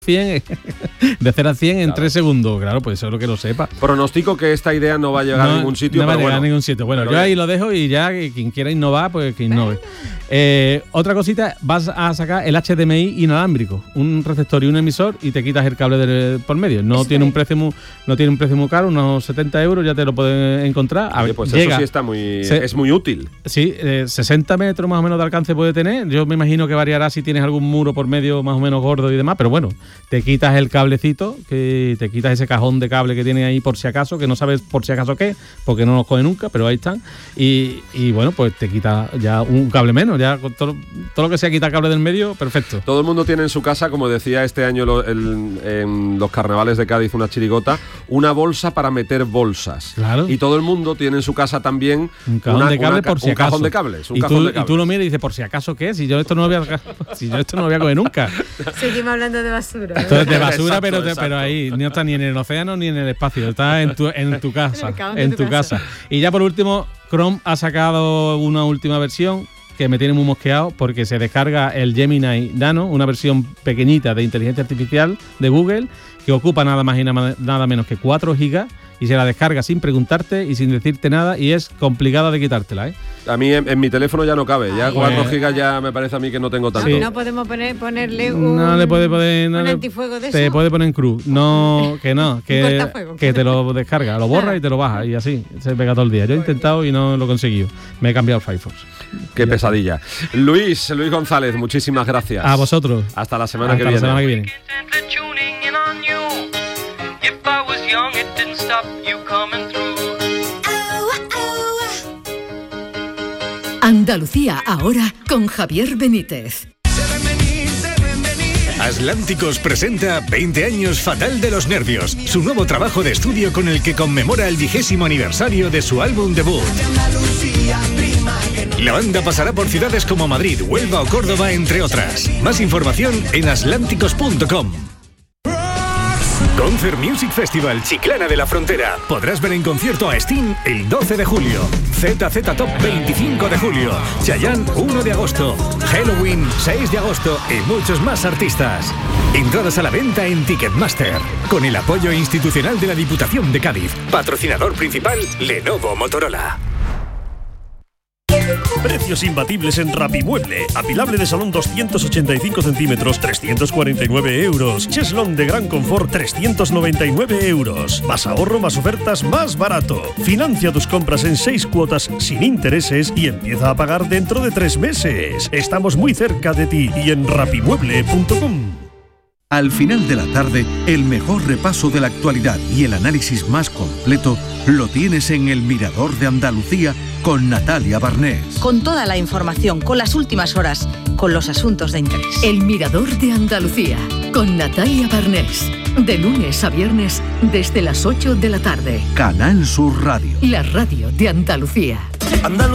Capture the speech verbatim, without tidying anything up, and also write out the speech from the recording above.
cien, de cero a cien en claro. tres segundos. Claro, pues eso es lo que lo sepa. Pronostico que esta idea no va a llegar no, a ningún sitio. No va a pero llegar bueno, a ningún sitio. Bueno, pero yo bien. ahí lo dejo y ya quien quiera innovar, pues que innove. Eh, otra cosita, vas a sacar el H D M I inalámbrico, un receptor y un emisor y te quitas el cable del, por medio. No Eso tiene es. un precio muy, no tiene un precio muy caro, unos setenta euros ya te lo pueden encontrar. A Oye, ver, pues llega, eso sí está muy, se- es muy útil. Sí, eh, sesenta metros más o menos de alcance puede tener. Yo me imagino que variará si tienes algún muro por medio más o menos gordo y demás, pero bueno, te quitas el cablecito, que te quitas ese cajón de cable que tiene ahí por si acaso, que no sabes por si acaso qué, porque no los coge nunca, pero ahí están. Y, y bueno, pues te quita ya un cable menos, ya con todo, todo lo que sea quitar cable del medio, perfecto. Todo el mundo tiene en su casa, como decía este año lo- el- en los carnavales de Cádiz, una chirigota, una bolsa para meter bolsas. Claro. Y todo el mundo tiene en su casa también Un cajón una- de cable una ca- por si un acaso. cajón de cables. Un y, cajón tú, de y tú cables. lo miras y dices, por si acaso qué, si yo esto no lo voy a, si yo esto no lo voy a coger nunca. Seguimos hablando de basura. Entonces de basura, Exacto, pero, te- exacto. pero ahí no está ni en el océano ni en el espacio, está en tu, en tu casa, En el cajón de en tu tu casa. casa. Y ya por último, Chrome ha sacado una última versión que me tiene muy mosqueado porque se descarga el Gemini Nano, una versión pequeñita de inteligencia artificial de Google que ocupa nada más y nada, nada menos que cuatro gigas y se la descarga sin preguntarte y sin decirte nada y es complicada de quitártela, ¿eh? A mí en, en mi teléfono ya no cabe. Ya Ay, cuatro pues- gigas ya me parece a mí que no tengo tanto. Sí. No podemos poner, ponerle un, No le puede poner no un le- antifuego de te eso. puede poner en cruz. No, que no, que, cortafuego. que te lo descarga, lo borra y te lo baja y así se pega todo el día. Yo he intentado y no lo he conseguido. Me he cambiado el Firefox. Qué pesadilla. Luis, Luis González, muchísimas gracias. A vosotros. Hasta la semana Hasta que la viene. semana que viene. Intently tuning in on you. If I was young, it didn't stop you coming through. Andalucía ahora con Javier Benítez. Atlánticos presenta veinte años Fatal de los Nervios, su nuevo trabajo de estudio con el que conmemora el vigésimo aniversario de su álbum debut. La banda pasará por ciudades como Madrid, Huelva o Córdoba, entre otras. Más información en atlánticos punto com. Concert Music Festival Chiclana de la Frontera. Podrás ver en concierto a Sting el doce de julio, Z Z Top veinticinco de julio, Chayanne uno de agosto, Halloween seis de agosto y muchos más artistas. Entradas a la venta en Ticketmaster, con el apoyo institucional de la Diputación de Cádiz. Patrocinador principal, Lenovo Motorola. Precios imbatibles en Rapimueble. Apilable de salón doscientos ochenta y cinco centímetros, trescientos cuarenta y nueve euros. Cheslón de gran confort, trescientos noventa y nueve euros. Más ahorro, más ofertas, más barato. Financia tus compras en seis cuotas sin intereses y empieza a pagar dentro de tres meses. Estamos muy cerca de ti y en rapimueble punto com. Al final de la tarde, el mejor repaso de la actualidad y el análisis más completo lo tienes en El Mirador de Andalucía con Natalia Barnés. Con toda la información, con las últimas horas, con los asuntos de interés. El Mirador de Andalucía con Natalia Barnés. De lunes a viernes desde las ocho de la tarde. Canal Sur Radio. La radio de Andalucía.